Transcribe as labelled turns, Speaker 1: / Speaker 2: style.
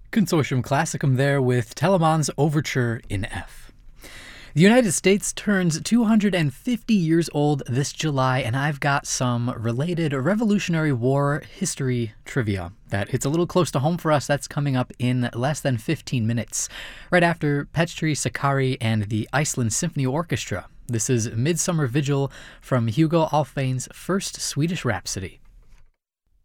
Speaker 1: Consortium Classicum there with Telemann's Overture in F. The United States turns 250 years old this July, and I've got some related Revolutionary War history trivia that hits a little close to home for us. That's coming up in less than 15 minutes, right after Petri Sakari and the Iceland Symphony Orchestra. This is Midsummer Vigil from Hugo Alfvén's first Swedish Rhapsody.